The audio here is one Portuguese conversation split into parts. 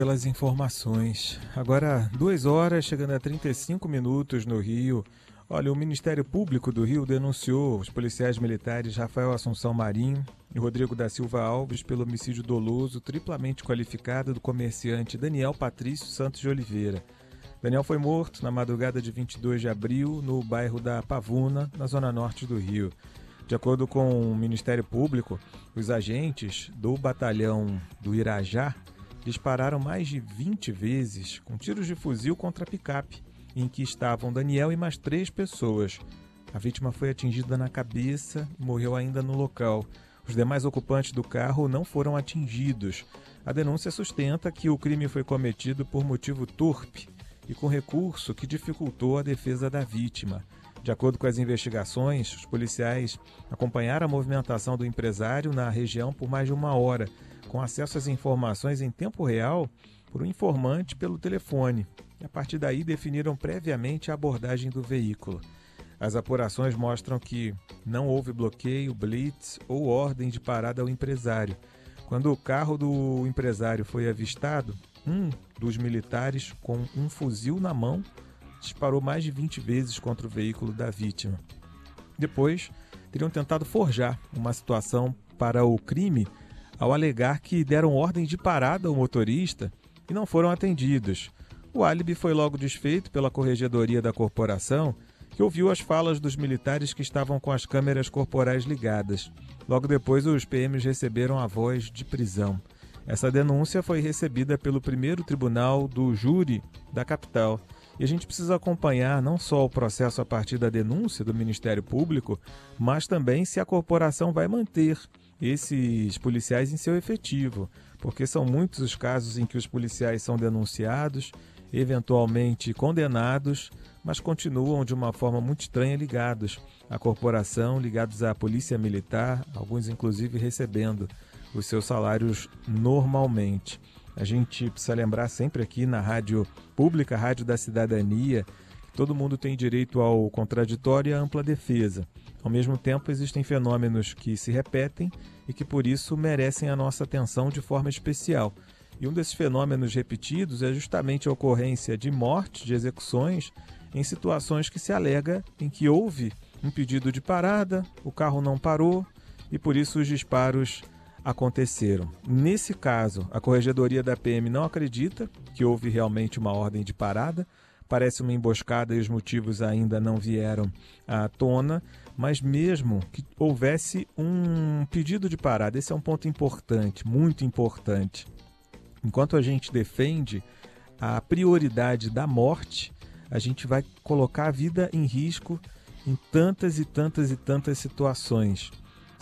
Pelas informações. Agora, 2 horas, chegando a 35 minutos no Rio. Olha, o Ministério Público do Rio denunciou os policiais militares Rafael Assunção Marinho e Rodrigo da Silva Alves pelo homicídio doloso triplamente qualificado do comerciante Daniel Patrício Santos de Oliveira. Daniel foi morto na madrugada de 22 de abril no bairro da Pavuna, na zona norte do Rio. De acordo com o Ministério Público, os agentes do batalhão do Irajá dispararam mais de 20 vezes com tiros de fuzil contra a picape, em que estavam Daniel e mais 3 pessoas. A vítima foi atingida na cabeça e morreu ainda no local. Os demais ocupantes do carro não foram atingidos. A denúncia sustenta que o crime foi cometido por motivo torpe e com recurso que dificultou a defesa da vítima. De acordo com as investigações, os policiais acompanharam a movimentação do empresário na região por mais de 1 hora, com acesso às informações em tempo real por um informante pelo telefone. E a partir daí definiram previamente a abordagem do veículo. As apurações mostram que não houve bloqueio, blitz ou ordem de parada ao empresário. Quando o carro do empresário foi avistado, um dos militares, com um fuzil na mão, disparou mais de 20 vezes contra o veículo da vítima. Depois, teriam tentado forjar uma situação para o crime ao alegar que deram ordem de parada ao motorista e não foram atendidos. O álibi foi logo desfeito pela Corregedoria da Corporação, que ouviu as falas dos militares que estavam com as câmeras corporais ligadas. Logo depois, os PMs receberam a voz de prisão. Essa denúncia foi recebida pelo primeiro tribunal do júri da capital. E a gente precisa acompanhar não só o processo a partir da denúncia do Ministério Público, mas também se a corporação vai manter esses policiais em seu efetivo, porque são muitos os casos em que os policiais são denunciados, eventualmente condenados, mas continuam de uma forma muito estranha ligados à corporação, ligados à polícia militar, alguns inclusive recebendo os seus salários normalmente. A gente precisa lembrar sempre aqui na rádio pública, a Rádio da Cidadania, que todo mundo tem direito ao contraditório e à ampla defesa. Ao mesmo tempo, existem fenômenos que se repetem e que, por isso, merecem a nossa atenção de forma especial. E um desses fenômenos repetidos é justamente a ocorrência de mortes, de execuções, em situações que se alega em que houve um pedido de parada, o carro não parou e, por isso, os disparos aconteceram. Nesse caso, a Corregedoria da PM não acredita que houve realmente uma ordem de parada, parece uma emboscada e os motivos ainda não vieram à tona, mas mesmo que houvesse um pedido de parada, esse é um ponto importante, muito importante. Enquanto a gente defende a prioridade da morte, a gente vai colocar a vida em risco em tantas e tantas e tantas situações.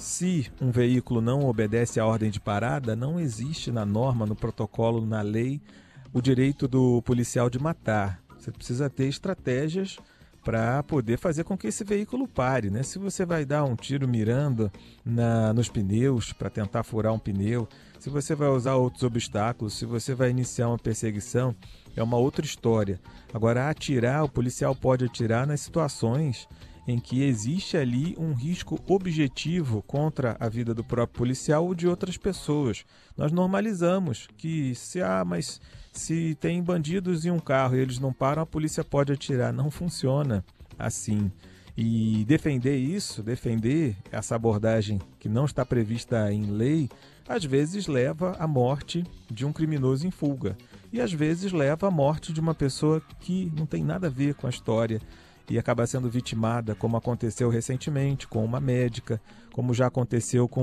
Se um veículo não obedece à ordem de parada, não existe na norma, no protocolo, na lei, o direito do policial de matar. Você precisa ter estratégias para poder fazer com que esse veículo pare, né? Se você vai dar um tiro mirando nos pneus para tentar furar um pneu, se você vai usar outros obstáculos, se você vai iniciar uma perseguição, é uma outra história. Agora, atirar, o policial pode atirar nas situações em que existe ali um risco objetivo contra a vida do próprio policial ou de outras pessoas. Nós normalizamos que mas se tem bandidos em um carro e eles não param, a polícia pode atirar. Não funciona assim. E defender essa abordagem que não está prevista em lei, às vezes leva à morte de um criminoso em fuga. E às vezes leva à morte de uma pessoa que não tem nada a ver com a história e acaba sendo vitimada, como aconteceu recentemente com uma médica, como já aconteceu com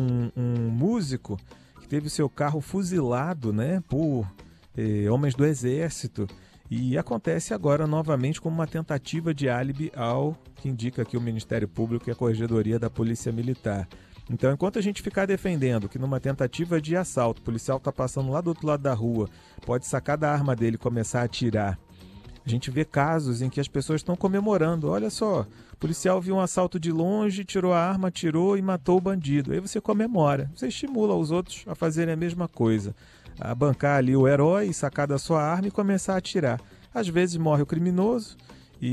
um músico que teve seu carro fuzilado, né, por homens do Exército. E acontece agora novamente como uma tentativa de álibi ao que indica aqui o Ministério Público e a Corregedoria da Polícia Militar. Então, enquanto a gente ficar defendendo que numa tentativa de assalto, o policial está passando lá do outro lado da rua, pode sacar da arma dele e começar a atirar, a gente vê casos em que as pessoas estão comemorando. Olha só, o policial viu um assalto de longe, tirou a arma, atirou e matou o bandido. Aí você comemora, você estimula os outros a fazerem a mesma coisa, a bancar ali o herói, sacar da sua arma e começar a atirar. Às vezes morre o criminoso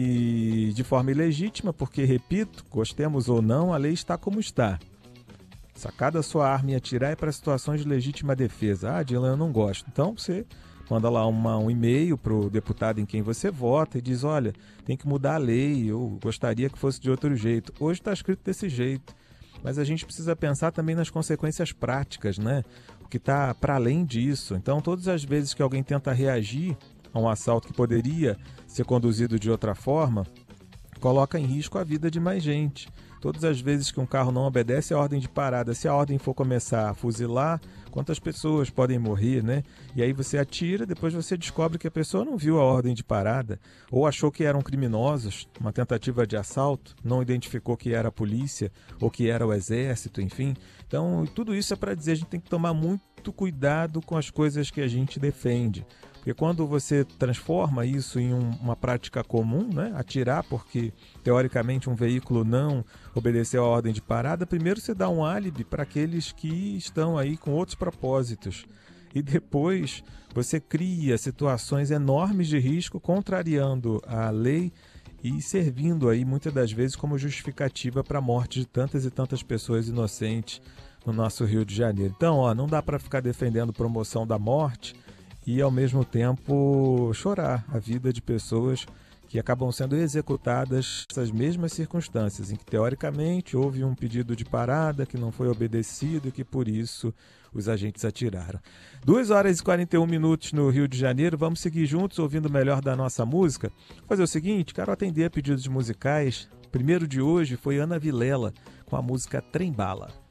e de forma ilegítima, porque, repito, gostemos ou não, a lei está como está. Sacar da sua arma e atirar é para situações de legítima defesa. Ah, Dylan, eu não gosto. Então você manda lá um e-mail para o deputado em quem você vota e diz, olha, tem que mudar a lei, eu gostaria que fosse de outro jeito. Hoje está escrito desse jeito, mas a gente precisa pensar também nas consequências práticas, né? O que está para além disso. Então, todas as vezes que alguém tenta reagir a um assalto que poderia ser conduzido de outra forma, coloca em risco a vida de mais gente. Todas as vezes que um carro não obedece à ordem de parada, se a ordem for começar a fuzilar, quantas pessoas podem morrer, né? E aí você atira, depois você descobre que a pessoa não viu a ordem de parada, ou achou que eram criminosos, uma tentativa de assalto, não identificou que era a polícia, ou que era o exército, enfim. Então, tudo isso é para dizer, a gente tem que tomar muito cuidado com as coisas que a gente defende. Porque quando você transforma isso em uma prática comum, né, atirar porque, teoricamente, um veículo não obedeceu à ordem de parada, primeiro você dá um álibi para aqueles que estão aí com outros propósitos. E depois você cria situações enormes de risco, contrariando a lei e servindo aí, muitas das vezes, como justificativa para a morte de tantas e tantas pessoas inocentes no nosso Rio de Janeiro. Então, não dá para ficar defendendo promoção da morte e, ao mesmo tempo, chorar a vida de pessoas que acabam sendo executadas nessas mesmas circunstâncias, em que, teoricamente, houve um pedido de parada que não foi obedecido e que, por isso, os agentes atiraram. 2h41 no Rio de Janeiro. Vamos seguir juntos ouvindo o melhor da nossa música. Vou fazer o seguinte, quero atender a pedidos musicais. O primeiro de hoje foi Ana Vilela, com a música Trem Bala.